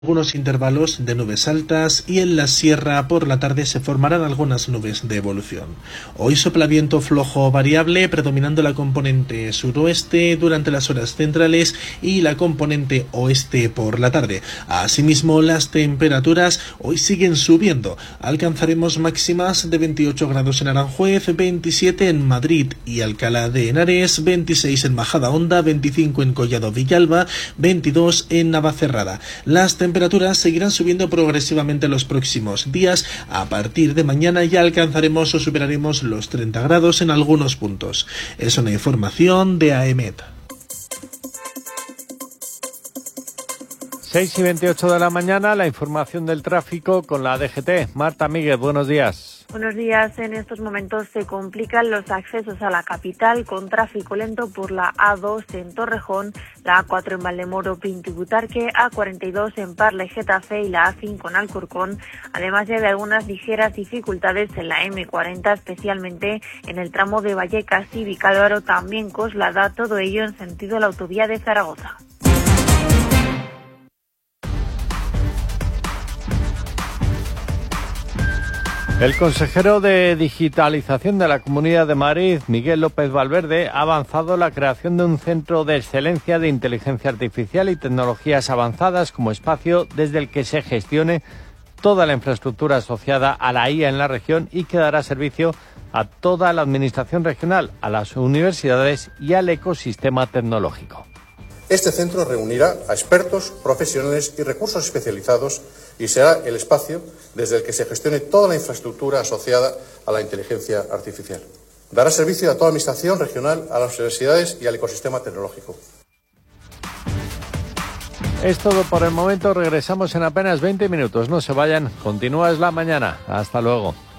algunos intervalos de nubes altas y en la sierra por la tarde se formarán algunas nubes de evolución. Hoy sopla viento flojo variable, predominando la componente suroeste durante las horas centrales y la componente oeste por la tarde. Asimismo, las temperaturas hoy siguen subiendo. Alcanzaremos máximas de 28 grados en Aranjuez, 27 en Madrid y Alcalá de Henares, 26 en Majadahonda, 25 en Collado Villalba, 22 en Navacerrada. Las temperaturas seguirán subiendo progresivamente los próximos días. A partir de mañana ya alcanzaremos o superaremos los 30 grados en algunos puntos. Es una información de AEMET. 6:28 de la mañana, la información del tráfico con la DGT. Marta Míguez, buenos días. Buenos días. En estos momentos se complican los accesos a la capital con tráfico lento por la A2 en Torrejón, la A4 en Valdemoro, Pinto y Butarque, A42 en Parla y Getafe y la A5 en Alcorcón, además de algunas ligeras dificultades en la M40, especialmente en el tramo de Vallecas y Vicálvaro, también Coslada, todo ello en sentido a la autovía de Zaragoza. El consejero de Digitalización de la Comunidad de Madrid, Miguel López Valverde, ha avanzado la creación de un centro de excelencia de inteligencia artificial y tecnologías avanzadas como espacio desde el que se gestione toda la infraestructura asociada a la IA en la región y que dará servicio a toda la administración regional, a las universidades y al ecosistema tecnológico. Este centro reunirá a expertos, profesionales y recursos especializados y será el espacio desde el que se gestione toda la infraestructura asociada a la inteligencia artificial. Dará servicio a toda la administración regional, a las universidades y al ecosistema tecnológico. Es todo por el momento, regresamos en apenas 20 minutos. No se vayan, continúa Es la Mañana. Hasta luego.